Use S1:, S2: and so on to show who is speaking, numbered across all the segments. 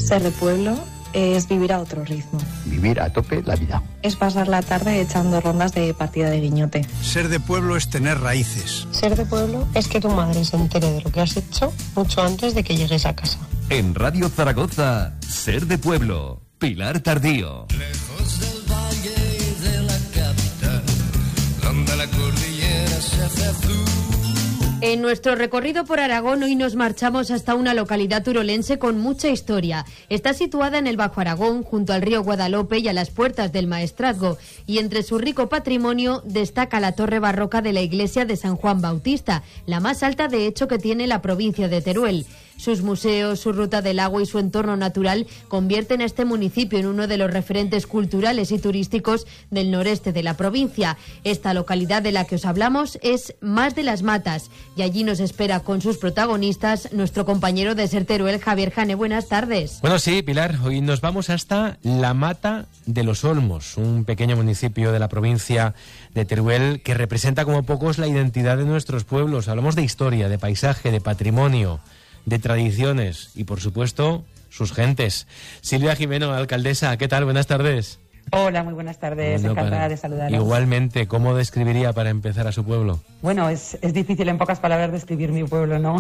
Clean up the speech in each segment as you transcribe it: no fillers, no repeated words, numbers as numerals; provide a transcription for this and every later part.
S1: Ser de pueblo es vivir a otro ritmo.
S2: Vivir a tope la vida.
S1: Es pasar la tarde echando rondas de partida de guiñote.
S3: Ser de pueblo es tener raíces.
S4: Ser de pueblo es que tu madre se entere de lo que has hecho mucho antes de que llegues a casa.
S5: En Radio Zaragoza, Ser de pueblo, Pilar Tardío.
S6: Lejos del valle y de la capital, donde la cordillera se hace azul.
S7: En nuestro recorrido por Aragón hoy nos marchamos hasta una localidad turolense con mucha historia. Está situada en el Bajo Aragón, junto al río Guadalope y a las puertas del Maestrazgo, y entre su rico patrimonio destaca la torre barroca de la iglesia de San Juan Bautista, la más alta de hecho que tiene la provincia de Teruel. Sus museos, su ruta del agua y su entorno natural convierten a este municipio en uno de los referentes culturales y turísticos del noreste de la provincia. Esta localidad de la que os hablamos es Mas de las Matas, y allí nos espera con sus protagonistas nuestro compañero de Ser Teruel, Javier Jane. Buenas tardes.
S8: Bueno, sí, Pilar, hoy nos vamos hasta La Mata de los Olmos, un pequeño municipio de la provincia de Teruel que representa como pocos la identidad de nuestros pueblos. Hablamos de historia, de paisaje, de patrimonio, de tradiciones y, por supuesto, sus gentes. Silvia Jimeno, alcaldesa, ¿qué tal? Buenas tardes.
S9: Hola, muy buenas tardes, encantada de saludaros.
S8: Igualmente, ¿cómo describiría para empezar a su pueblo?
S9: Bueno, es difícil en pocas palabras describir mi pueblo, ¿no?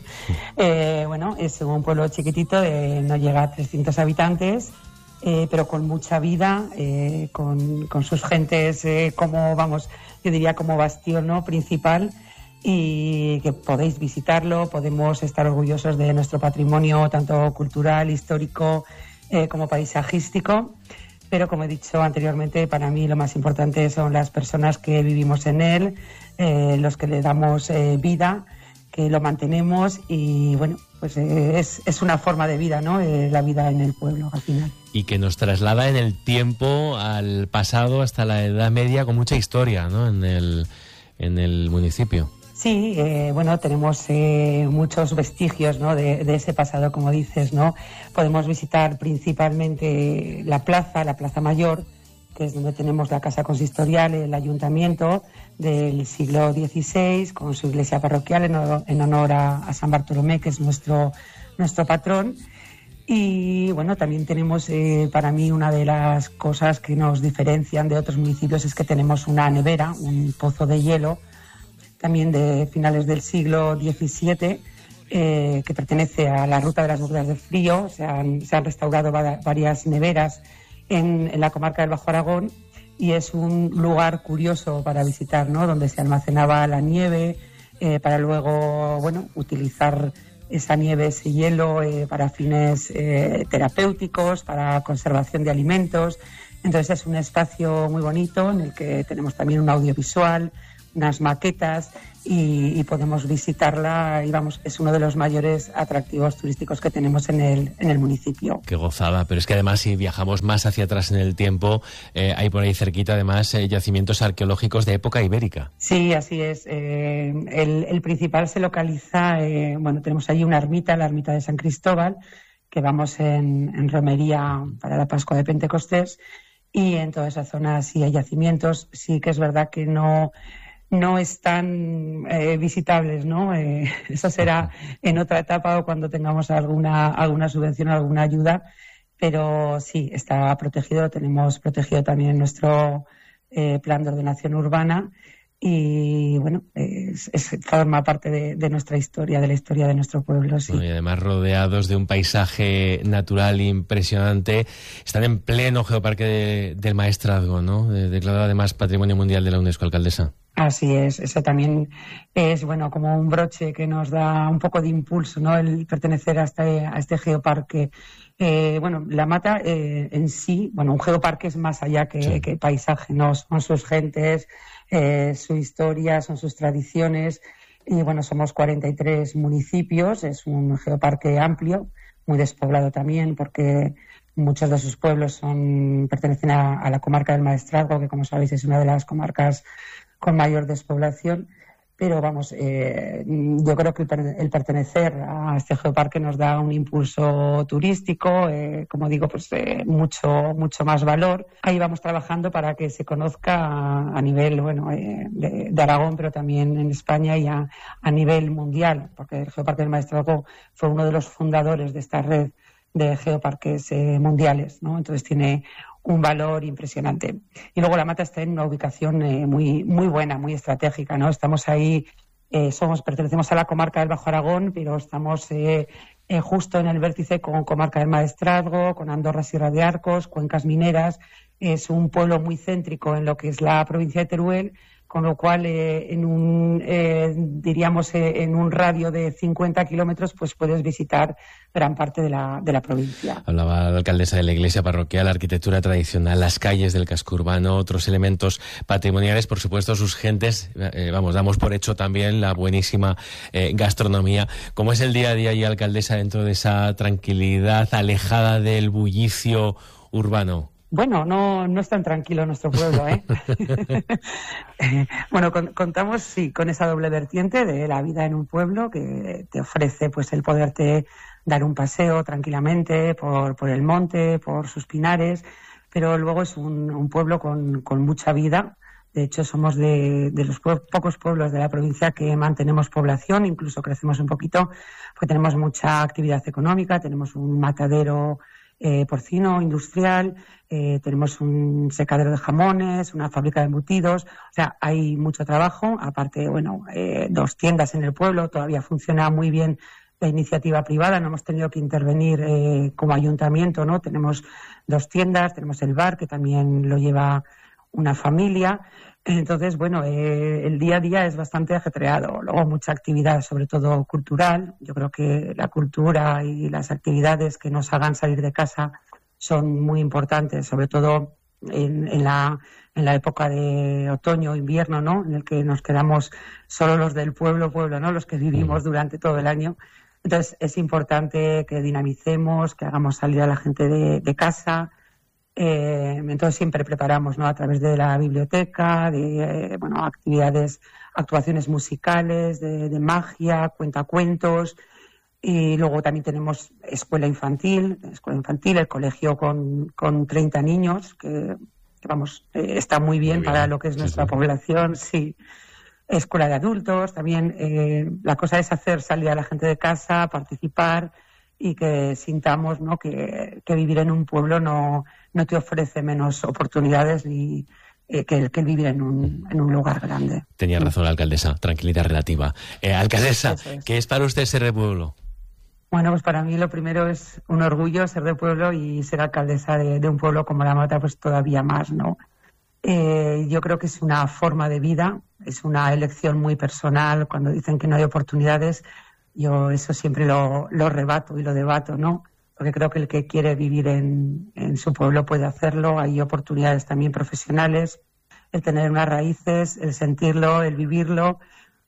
S9: Bueno, es un pueblo chiquitito, no llega a 300 habitantes, pero con mucha vida, con sus gentes yo diría como bastión, ¿no?, principal, y que podéis visitarlo, podemos estar orgullosos de nuestro patrimonio, tanto cultural, histórico, como paisajístico. Pero, como he dicho anteriormente, para mí lo más importante son las personas que vivimos en él, los que le damos vida, que lo mantenemos y, bueno, pues es una forma de vida, ¿no?, la vida en el pueblo, al final.
S8: Y que nos traslada en el tiempo al pasado, hasta la Edad Media, con mucha historia, ¿no?, en el municipio.
S9: Sí, bueno, tenemos muchos vestigios, ¿no?, de ese pasado, como dices, ¿no? Podemos visitar principalmente la Plaza Mayor, que es donde tenemos la casa consistorial, el ayuntamiento del siglo XVI, con su iglesia parroquial en honor a San Bartolomé, que es nuestro patrón. Y bueno, también tenemos, para mí, una de las cosas que nos diferencian de otros municipios es que tenemos una nevera, un pozo de hielo, también de finales del siglo XVII, que pertenece a la ruta de las burgas de frío. Se han restaurado varias neveras en la comarca del Bajo Aragón, y es un lugar curioso para visitar, ¿no?, donde se almacenaba la nieve, para luego, bueno, utilizar esa nieve, ese hielo, para fines terapéuticos, para conservación de alimentos. Entonces es un espacio muy bonito en el que tenemos también un audiovisual, unas maquetas, y podemos visitarla, y vamos, es uno de los mayores atractivos turísticos que tenemos en el municipio.
S8: Qué gozada, pero es que además, si viajamos más hacia atrás en el tiempo, hay por ahí cerquita además yacimientos arqueológicos de época ibérica.
S9: Sí, así es. El principal se localiza, bueno, tenemos allí una ermita, la ermita de San Cristóbal, que vamos en romería para la Pascua de Pentecostés, y en toda esa zona sí hay yacimientos. Sí que es verdad que no están visitables, ¿no? Eso será en otra etapa o cuando tengamos alguna subvención, alguna ayuda, pero sí, está protegido. Tenemos protegido también nuestro plan de ordenación urbana, y bueno, forma parte de nuestra historia, de la historia de nuestro pueblo, sí.
S8: Bueno, y además rodeados de un paisaje natural impresionante. Están en pleno geoparque del Maestrazgo, ¿no? Declarado además Patrimonio Mundial de la UNESCO, alcaldesa.
S9: Así es, eso también es, bueno, como un broche que nos da un poco de impulso, ¿no?, el pertenecer a este geoparque. Bueno, La Mata en sí, bueno, un geoparque es más allá que paisaje, ¿no? Son sus gentes, su historia, son sus tradiciones, y bueno, somos 43 municipios, es un geoparque amplio, muy despoblado también, porque muchos de sus pueblos pertenecen a la comarca del Maestrazgo, que, como sabéis, es una de las comarcas con mayor despoblación. Pero vamos, yo creo que el pertenecer a este geoparque nos da un impulso turístico, como digo, pues mucho más valor. Ahí vamos trabajando para que se conozca a nivel, bueno, de Aragón, pero también en España y a nivel mundial, porque el Geoparque del Maestrazgo fue uno de los fundadores de esta red de geoparques mundiales, ¿no? Entonces tiene un valor impresionante. Y luego La Mata está en una ubicación muy buena, muy estratégica, ¿no? Estamos ahí, pertenecemos a la comarca del Bajo Aragón, pero estamos justo en el vértice con comarca del Maestrazgo, con Andorra, Sierra de Arcos, cuencas mineras. Es un pueblo muy céntrico en lo que es la provincia de Teruel, con lo cual en un radio de 50 kilómetros pues puedes visitar gran parte de la provincia. Hablaba la alcaldesa de la iglesia parroquial, arquitectura tradicional, las calles del casco urbano, otros elementos patrimoniales, por supuesto sus gentes, damos por hecho también la buenísima gastronomía. ¿Cómo es el día a día y alcaldesa dentro de esa tranquilidad alejada del bullicio urbano? Bueno, no es tan tranquilo nuestro pueblo, ¿eh? Bueno, contamos, sí, con esa doble vertiente de la vida en un pueblo que te ofrece pues el poderte dar un paseo tranquilamente por el monte, por sus pinares, pero luego es un pueblo con mucha vida. De hecho, somos de los pocos pueblos de la provincia que mantenemos población, incluso crecemos un poquito, porque tenemos mucha actividad económica, tenemos un matadero porcino industrial, tenemos un secadero de jamones, una fábrica de embutidos, o sea, hay mucho trabajo. Aparte, 2 tiendas en el pueblo, todavía funciona muy bien la iniciativa privada, no hemos tenido que intervenir como ayuntamiento, ¿no? Tenemos 2 tiendas, tenemos el bar, que también lo lleva una familia. Entonces, el día a día es bastante ajetreado. Luego mucha actividad, sobre todo cultural. Yo creo que la cultura y las actividades que nos hagan salir de casa son muy importantes, sobre todo en la época de otoño, invierno, ¿no? En el que nos quedamos solo los del pueblo, ¿no? Los que vivimos durante todo el año. Entonces, es importante que dinamicemos, que hagamos salir a la gente de casa. Entonces siempre preparamos, ¿no? A través de la biblioteca, de actuaciones musicales, de magia, cuentacuentos, y luego también tenemos escuela infantil, el colegio con 30 niños, que está muy bien para lo que es nuestra población, sí. Escuela de adultos, también la cosa es hacer salir a la gente de casa, participar, y que sintamos, ¿no? que vivir en un pueblo no te ofrece menos oportunidades ni que el vivir en un lugar grande. Tenía razón la alcaldesa, tranquilidad relativa. Alcaldesa, ¿qué es para usted ser de pueblo? Bueno, pues para mí lo primero es un orgullo ser de pueblo, y ser alcaldesa de un pueblo como La Mata pues todavía más, ¿no? Yo creo que es una forma de vida, es una elección muy personal. Cuando dicen que no hay oportunidades, yo eso siempre lo rebato y lo debato, ¿no? Porque creo que el que quiere vivir en su pueblo puede hacerlo. Hay oportunidades también profesionales, el tener unas raíces, el sentirlo, el vivirlo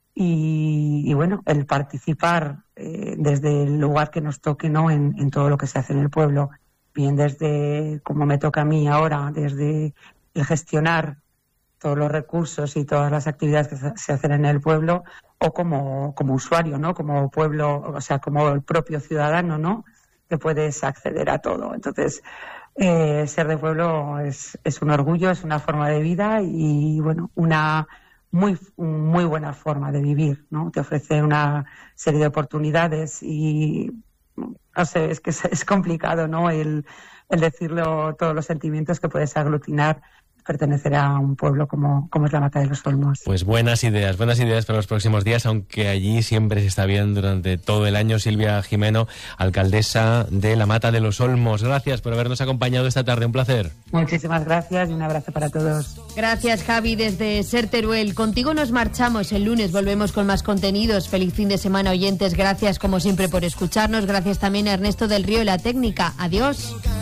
S9: y el participar desde el lugar que nos toque, ¿no? En todo lo que se hace en el pueblo. Bien desde, como me toca a mí ahora, desde el gestionar todos los recursos y todas las actividades que se hacen en el pueblo, o como usuario, ¿no? Como pueblo, o sea, como el propio ciudadano, ¿no? Que puedes acceder a todo. Entonces, ser de pueblo es un orgullo, es una forma de vida y, una muy buena forma de vivir, ¿no? Te ofrece una serie de oportunidades y, no sé, es que es complicado, ¿no? El decirlo, todos los sentimientos que puedes aglutinar pertenecer a un pueblo como es La Mata de los Olmos. Pues buenas ideas para los próximos días, aunque allí siempre se está bien durante todo el año. Silvia Jimeno, alcaldesa de La Mata de los Olmos, gracias por habernos acompañado esta tarde, un placer. Muchísimas gracias y un abrazo para todos.
S7: Gracias, Javi, desde Ser Teruel. Contigo nos marchamos, el lunes volvemos con más contenidos. Feliz fin de semana, oyentes, gracias como siempre por escucharnos, gracias también a Ernesto del Río y la técnica. Adiós.